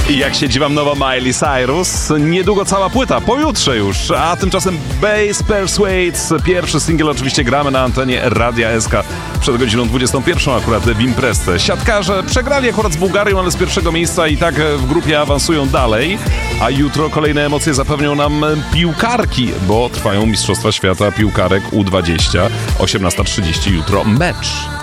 I jak siedzi wam nowa Miley Cyrus, niedługo cała płyta, pojutrze już, a tymczasem Bass Persuades, pierwszy singiel oczywiście gramy na antenie Radia SK przed godziną 21 akurat w imprezce. Siatkarze przegrali akurat z Bułgarią, ale z pierwszego miejsca i tak w grupie awansują dalej, a jutro kolejne emocje zapewnią nam piłkarki, bo trwają Mistrzostwa Świata Piłkarek U20, 18:30 jutro mecz.